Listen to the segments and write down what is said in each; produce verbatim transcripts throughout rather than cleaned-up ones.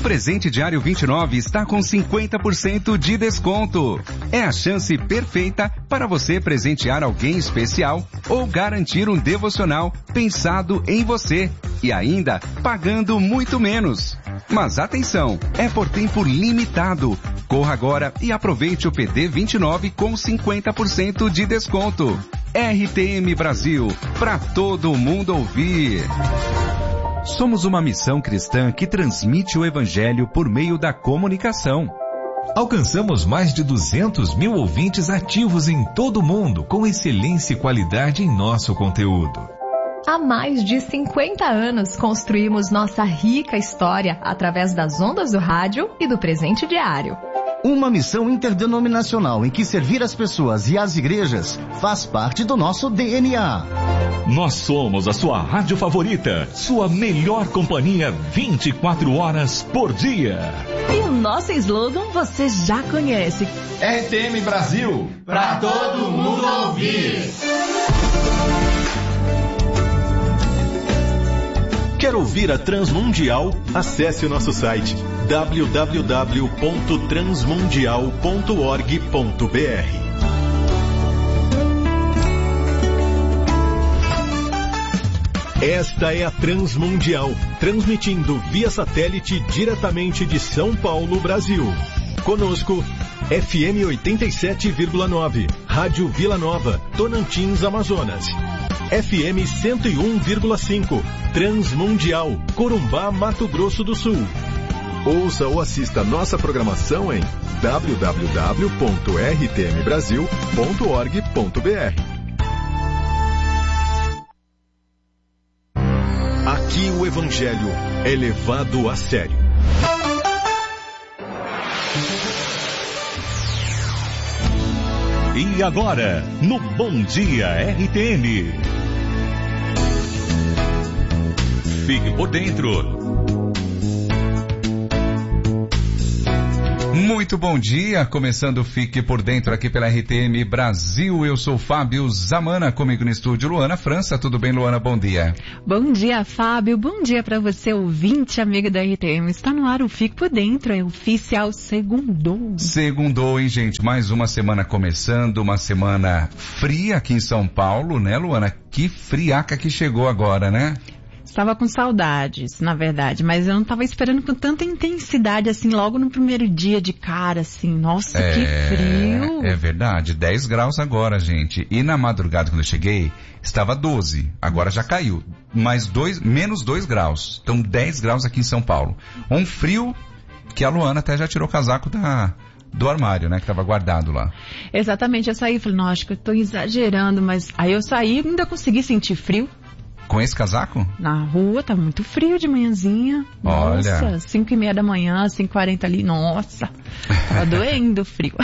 Presente Diário vinte e nove está com cinquenta por cento de desconto. É a chance perfeita para você presentear alguém especial ou garantir um devocional pensado em você e ainda pagando muito menos. Mas atenção, é por tempo limitado. Corra agora e aproveite o P D vinte e nove com cinquenta por cento de desconto. R T M Brasil, para todo mundo ouvir. Somos uma missão cristã que transmite o Evangelho por meio da comunicação. Alcançamos mais de duzentos mil ouvintes ativos em todo o mundo, com excelência e qualidade em nosso conteúdo. Há mais de cinquenta anos construímos nossa rica história através das ondas do rádio e do Presente Diário. Uma missão interdenominacional em que servir as pessoas e as igrejas faz parte do nosso D N A. Nós somos a sua rádio favorita, sua melhor companhia vinte e quatro horas por dia. E o nosso slogan você já conhece. R T M Brasil, pra todo mundo ouvir. Quer ouvir a Transmundial? Acesse o nosso site w w w ponto transmundial ponto org ponto b r. Esta é a Transmundial, transmitindo via satélite diretamente de São Paulo, Brasil. Conosco, F M oitenta e sete vírgula nove, Rádio Vila Nova, Tonantins, Amazonas. F M cento e um vírgula cinco, Transmundial, Corumbá, Mato Grosso do Sul. Ouça ou assista nossa programação em w w w ponto r t m brasil ponto org ponto b r. Aqui o Evangelho é levado a sério. E agora, no Bom Dia R T M. Fique por dentro. Muito bom dia, começando o Fique por Dentro aqui pela R T M Brasil. Eu sou Fábio Zamana, comigo no estúdio Luana França. Tudo bem, Luana? Bom dia. Bom dia, Fábio. Bom dia para você, ouvinte, amigo da R T M. Está no ar o Fique por Dentro, é oficial segundou. Segundou, hein, gente? Mais uma semana começando, uma semana fria aqui em São Paulo, né, Luana? Que friaca que chegou agora, né? Estava com saudades, na verdade, mas eu não estava esperando com tanta intensidade, assim, logo no primeiro dia de cara, assim, nossa, é, que frio. É verdade, dez graus agora, gente. E na madrugada, quando eu cheguei, estava doze, agora já caiu, mais dois, menos dois graus. Então dez graus aqui em São Paulo. Um frio que a Luana até já tirou o casaco da... do armário, né, que estava guardado lá. Exatamente, eu saí e falei, não, acho que eu estou exagerando, mas aí eu saí e ainda consegui sentir frio. Com esse casaco? Na rua, tá muito frio de manhãzinha. Olha. Nossa, cinco e meia da manhã, cinco e quarenta ali. Nossa, tava doendo o frio.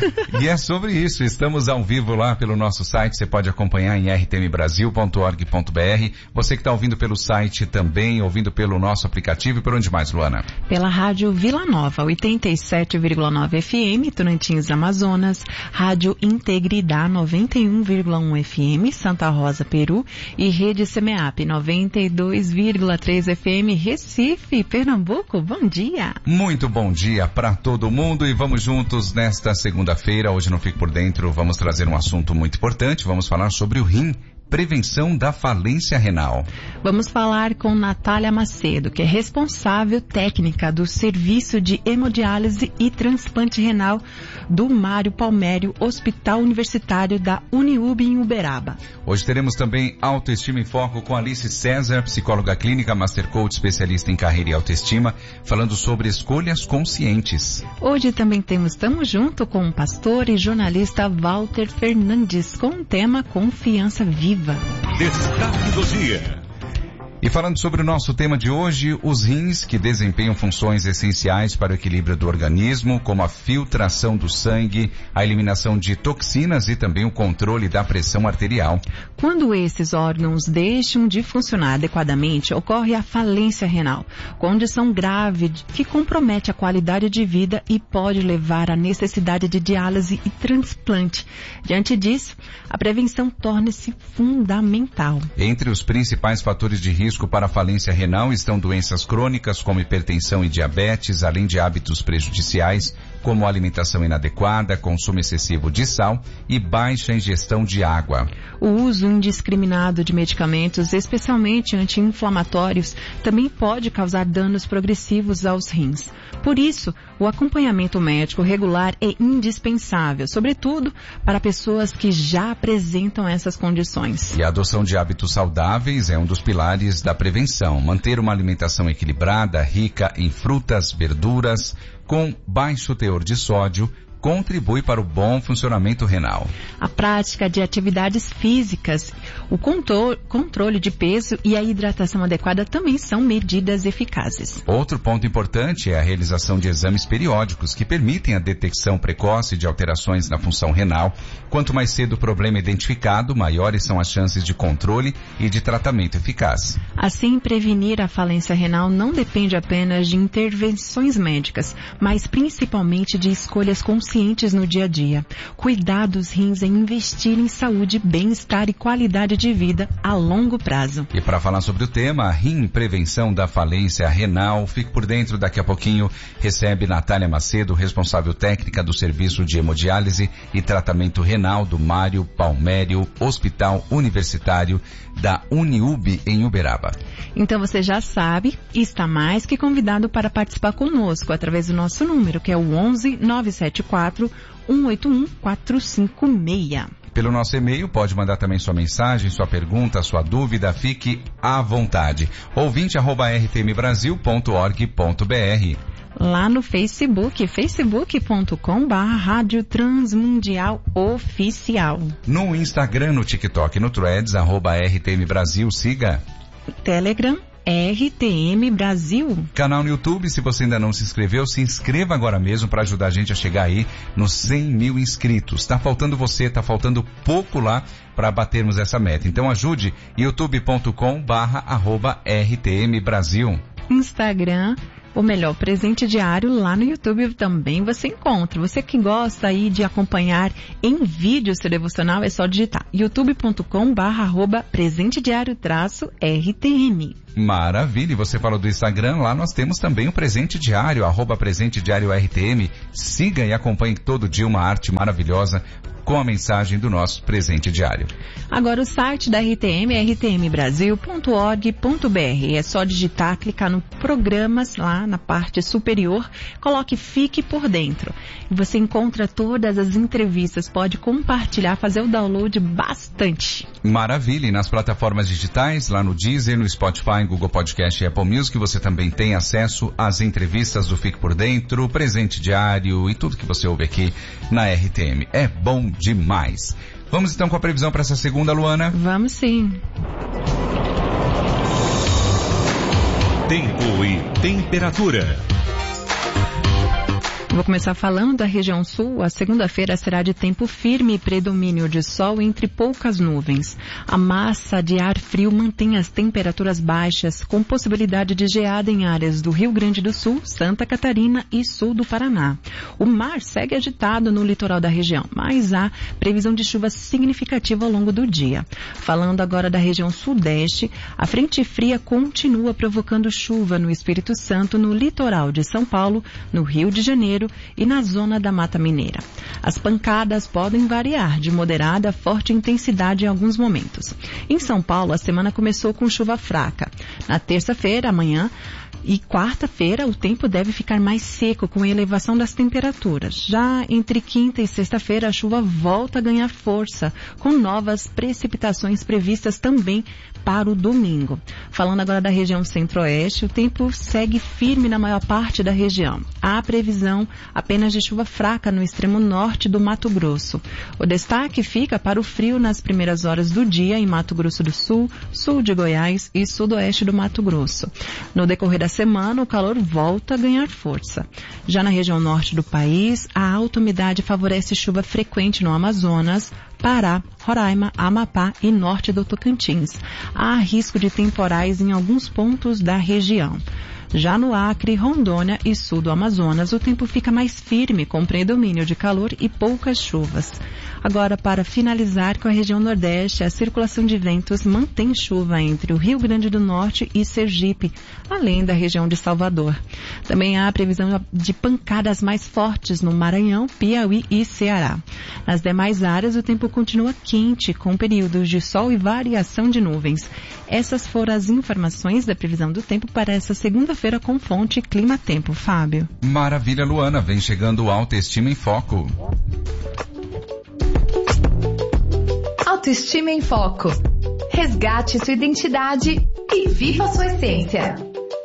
E é sobre isso. Estamos ao vivo lá pelo nosso site. Você pode acompanhar em r t m brasil ponto org ponto b r. Você que está ouvindo pelo site também, ouvindo pelo nosso aplicativo. E por onde mais, Luana? Pela Rádio Vila Nova, oitenta e sete vírgula nove F M, Tonantins, Amazonas. Rádio Integridade, noventa e um vírgula um F M, Santa Rosa, Peru. E Rede Semeap, noventa e dois vírgula três F M, Recife, Pernambuco. Bom dia. Muito bom dia para todo mundo e vamos juntos nesta segunda-feira. Hoje no Fique por Dentro vamos trazer um assunto muito importante. Vamos falar sobre o rim. Prevenção da falência renal. Vamos falar com Natália Macedo, que é responsável técnica do Serviço de Hemodiálise e Transplante Renal do Mário Palmério, Hospital Universitário da Uniub em Uberaba. Hoje teremos também Autoestima em Foco com Alice César, psicóloga clínica, Master Coach, especialista em carreira e autoestima, falando sobre escolhas conscientes. Hoje também temos Tamo Junto com o pastor e jornalista Walter Fernandes, com o tema Confiança Viva. Destaque do dia. E falando sobre o nosso tema de hoje, os rins que desempenham funções essenciais para o equilíbrio do organismo, como a filtração do sangue, a eliminação de toxinas e também o controle da pressão arterial. Quando esses órgãos deixam de funcionar adequadamente, ocorre a falência renal, condição grave que compromete a qualidade de vida e pode levar à necessidade de diálise e transplante. Diante disso, a prevenção torna-se fundamental. Entre os principais fatores de risco risco para a falência renal estão doenças crônicas como hipertensão e diabetes, além de hábitos prejudiciais como alimentação inadequada, consumo excessivo de sal e baixa ingestão de água. O uso indiscriminado de medicamentos, especialmente anti-inflamatórios, também pode causar danos progressivos aos rins. Por isso, o acompanhamento médico regular é indispensável, sobretudo para pessoas que já apresentam essas condições. E a adoção de hábitos saudáveis é um dos pilares da prevenção. Manter uma alimentação equilibrada, rica em frutas, verduras, com baixo teor de sódio, contribui para o bom funcionamento renal. A prática de atividades físicas, o controle, controle de peso e a hidratação adequada também são medidas eficazes. Outro ponto importante é a realização de exames periódicos que permitem a detecção precoce de alterações na função renal. Quanto mais cedo o problema é identificado, maiores são as chances de controle e de tratamento eficaz. Assim, prevenir a falência renal não depende apenas de intervenções médicas, mas principalmente de escolhas conscientes no dia a dia. Cuidar dos rins é investir em saúde, bem-estar e qualidade de vida a longo prazo. E para falar sobre o tema, Rim Prevenção da Falência Renal, fique por dentro, daqui a pouquinho recebe Natália Macedo, responsável técnica do Serviço de Hemodiálise e Tratamento Renal do Mário Palmério, Hospital Universitário da Uniub em Uberaba. Então você já sabe, está mais que convidado para participar conosco através do nosso número, que é o onze nove sete quatro um oito um quatro cinco seis. Pelo nosso e-mail, pode mandar também sua mensagem, sua pergunta, sua dúvida, fique à vontade. ouvinte arroba r t m brasil ponto org ponto b r. Lá no Facebook, facebook ponto com barra Rádio Transmundial Oficial. No Instagram, no TikTok, no Threads, arroba R T M Brasil, siga. Telegram, R T M Brasil. Canal no YouTube, se você ainda não se inscreveu, se inscreva agora mesmo para ajudar a gente a chegar aí nos cem mil inscritos. Tá faltando você, tá faltando pouco lá para batermos essa meta. Então ajude, youtube ponto com barra arroba R T M Brasil. Instagram, o melhor presente diário lá no YouTube também você encontra. Você que gosta aí de acompanhar em vídeo seu devocional, é só digitar youtube ponto com barra arroba presente diário traço R T M. Maravilha, e você falou do Instagram, lá nós temos também o Presente Diário, arroba Presente Diário R T M. Siga e acompanhe todo dia uma arte maravilhosa com a mensagem do nosso Presente Diário. Agora o site da R T M é r t m brasil ponto org ponto b r. É só digitar, clicar no Programas lá na parte superior, coloque Fique por Dentro. E você encontra todas as entrevistas, pode compartilhar, fazer o download bastante. Maravilha, e nas plataformas digitais, lá no Deezer, no Spotify, Google Podcast e Apple Music, você também tem acesso às entrevistas do Fique por Dentro, Presente Diário e tudo que você ouve aqui na R T M. É bom demais. Vamos então com a previsão para essa segunda, Luana? Vamos sim. Tempo e temperatura. Vou começar falando da região sul. A segunda-feira será de tempo firme e predomínio de sol entre poucas nuvens. A massa de ar frio mantém as temperaturas baixas, com possibilidade de geada em áreas do Rio Grande do Sul, Santa Catarina e sul do Paraná. O mar segue agitado no litoral da região, mas há previsão de chuva significativa ao longo do dia. Falando agora da região sudeste, a frente fria continua provocando chuva no Espírito Santo, no litoral de São Paulo, no Rio de Janeiro e na zona da Mata Mineira. As pancadas podem variar de moderada a forte intensidade em alguns momentos. Em São Paulo, a semana começou com chuva fraca. Na terça-feira, amanhã e quarta-feira, o tempo deve ficar mais seco com a elevação das temperaturas. Já entre quinta e sexta-feira, a chuva volta a ganhar força, com novas precipitações previstas também para o domingo. Falando agora da região centro-oeste, o tempo segue firme na maior parte da região. Há previsão apenas de chuva fraca no extremo norte do Mato Grosso. O destaque fica para o frio nas primeiras horas do dia em Mato Grosso do Sul, sul de Goiás e sudoeste do Mato Grosso. No decorrer da semana, o calor volta a ganhar força. Já na região norte do país, a alta umidade favorece chuva frequente no Amazonas, Pará, Roraima, Amapá e norte do Tocantins. Há risco de temporais em alguns pontos da região. Já no Acre, Rondônia e sul do Amazonas, o tempo fica mais firme, com predomínio de calor e poucas chuvas. Agora, para finalizar com a região Nordeste, a circulação de ventos mantém chuva entre o Rio Grande do Norte e Sergipe, além da região de Salvador. Também há previsão de pancadas mais fortes no Maranhão, Piauí e Ceará. Nas demais áreas, o tempo continua quente, com períodos de sol e variação de nuvens. Essas foram as informações da previsão do tempo para essa segunda-feira com fonte Clima Tempo. Fábio. Maravilha, Luana. Vem chegando o Autoestima em Foco. Autoestima em Foco. Resgate sua identidade e viva sua essência.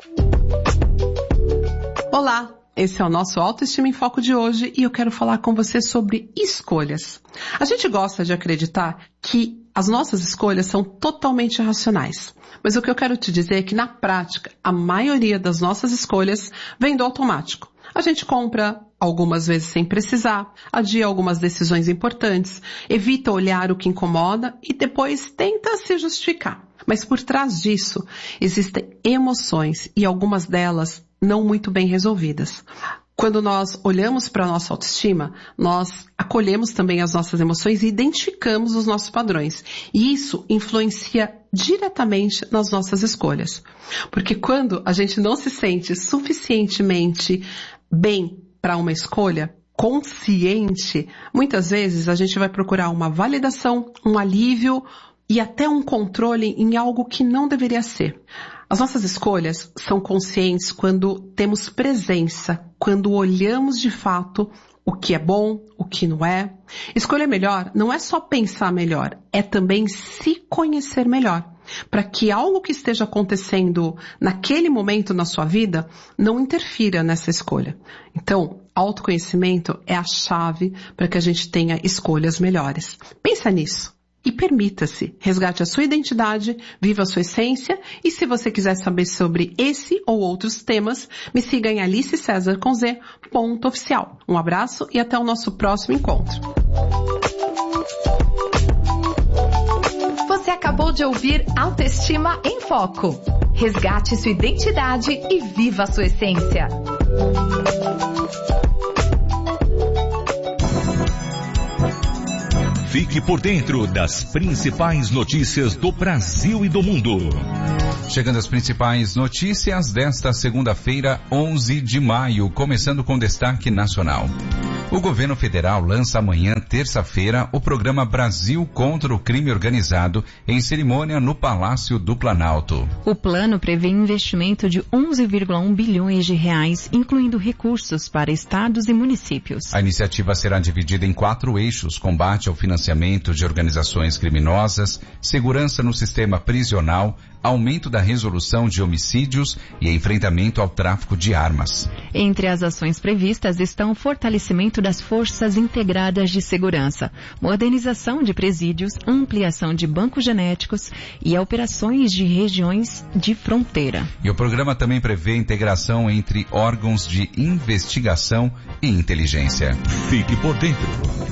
Olá, esse é o nosso Autoestima em Foco de hoje e eu quero falar com você sobre escolhas. A gente gosta de acreditar que as nossas escolhas são totalmente racionais. Mas o que eu quero te dizer é que na prática, a maioria das nossas escolhas vem do automático. A gente compra algumas vezes sem precisar, adia algumas decisões importantes, evita olhar o que incomoda e depois tenta se justificar. Mas por trás disso, existem emoções e algumas delas não muito bem resolvidas. Quando nós olhamos para a nossa autoestima, nós acolhemos também as nossas emoções e identificamos os nossos padrões. E isso influencia diretamente nas nossas escolhas. Porque quando a gente não se sente suficientemente bem para uma escolha consciente, muitas vezes a gente vai procurar uma validação, um alívio e até um controle em algo que não deveria ser. As nossas escolhas são conscientes quando temos presença, quando olhamos de fato o que é bom, o que não é. Escolher melhor não é só pensar melhor, é também se conhecer melhor, para que algo que esteja acontecendo naquele momento na sua vida não interfira nessa escolha. Então, autoconhecimento é a chave para que a gente tenha escolhas melhores. Pensa nisso. E permita-se, resgate a sua identidade, viva a sua essência e se você quiser saber sobre esse ou outros temas, me siga em alice cesar com z ponto oficial. Um abraço e até o nosso próximo encontro. Você acabou de ouvir Autoestima em Foco. Resgate sua identidade e viva a sua essência. Fique por dentro das principais notícias do Brasil e do mundo. Chegando às principais notícias desta segunda-feira, onze de maio, começando com destaque nacional. O governo federal lança amanhã, terça-feira, o programa Brasil contra o Crime Organizado, em cerimônia no Palácio do Planalto. O plano prevê investimento de onze vírgula um bilhões de reais, incluindo recursos para estados e municípios. A iniciativa será dividida em quatro eixos: combate ao financiamento de organizações criminosas, segurança no sistema prisional, aumento da resolução de homicídios e enfrentamento ao tráfico de armas. Entre as ações previstas estão o fortalecimento das forças integradas de segurança, modernização de presídios, ampliação de bancos genéticos e operações de regiões de fronteira. E o programa também prevê integração entre órgãos de investigação e inteligência. Fique por dentro.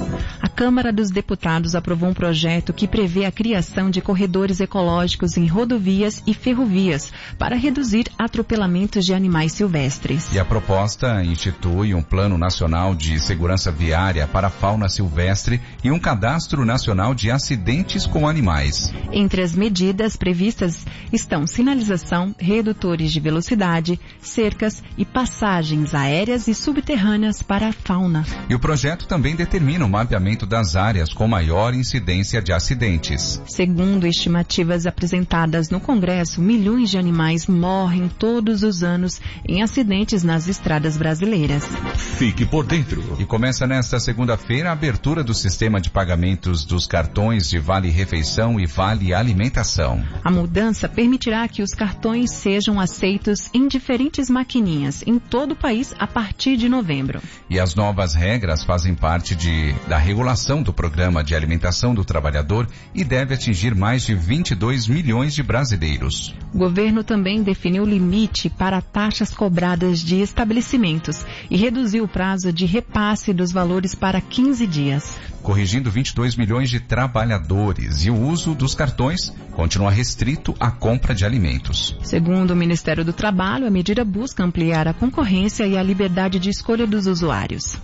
A Câmara dos Deputados aprovou um projeto que prevê a criação de corredores ecológicos em rodovias e ferrovias para reduzir atropelamentos de animais silvestres. E a proposta institui um Plano Nacional de Segurança Viária para a fauna silvestre e um Cadastro Nacional de Acidentes com Animais. Entre as medidas previstas estão sinalização, redutores de velocidade, cercas e passagens aéreas e subterrâneas para a fauna. E o projeto também determina o mapeamento das áreas com maior incidência de acidentes. Segundo estimativas apresentadas no Congresso, milhões de animais morrem todos os anos em acidentes nas estradas brasileiras. Fique por dentro. E começa nesta segunda-feira a abertura do sistema de pagamentos dos cartões de Vale Refeição e Vale Alimentação. A mudança permitirá que os cartões sejam aceitos em diferentes maquininhas em todo o país a partir de novembro. E as novas regras fazem parte de, da regulação renovação do Programa de Alimentação do Trabalhador e deve atingir mais de vinte e dois milhões de brasileiros. O governo também definiu limite para taxas cobradas de estabelecimentos e reduziu o prazo de repasse dos valores para quinze dias. Corrigindo vinte e dois milhões de trabalhadores, e o uso dos cartões continua restrito à compra de alimentos. Segundo o Ministério do Trabalho, a medida busca ampliar a concorrência e a liberdade de escolha dos usuários.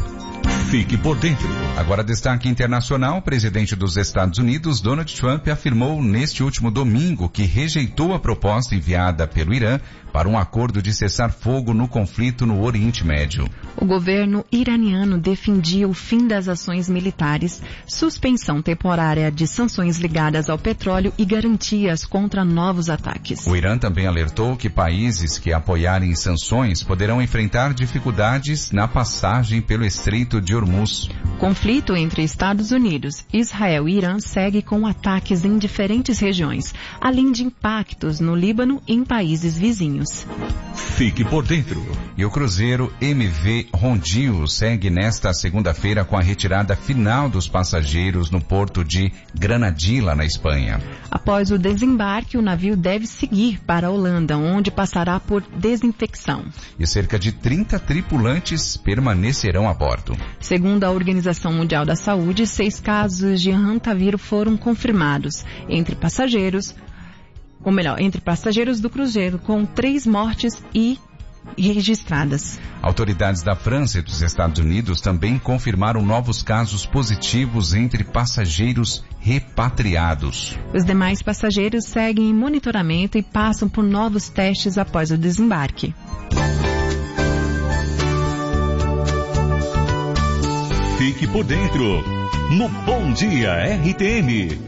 Fique por dentro. Agora, destaque internacional. O presidente dos Estados Unidos, Donald Trump, afirmou neste último domingo que rejeitou a proposta enviada pelo Irã para um acordo de cessar-fogo no conflito no Oriente Médio. O governo iraniano defendia o fim das ações militares, suspensão temporária de sanções ligadas ao petróleo e garantias contra novos ataques. O Irã também alertou que países que apoiarem sanções poderão enfrentar dificuldades na passagem pelo Estreito de Hormuz. O conflito entre Estados Unidos, Israel e Irã segue com ataques em diferentes regiões, além de impactos no Líbano e em países vizinhos. Fique por dentro. E o cruzeiro M V Rondio segue nesta segunda-feira com a retirada final dos passageiros no porto de Granadilla, na Espanha. Após o desembarque, o navio deve seguir para a Holanda, onde passará por desinfecção. E cerca de trinta tripulantes permanecerão a bordo. Segundo a Organização Mundial da Saúde, seis casos de hantavírus foram confirmados entre passageiros, ou melhor, entre passageiros do cruzeiro, com três mortes e registradas. Autoridades da França e dos Estados Unidos também confirmaram novos casos positivos entre passageiros repatriados. Os demais passageiros seguem em monitoramento e passam por novos testes após o desembarque. Fique por dentro no Bom Dia R T M.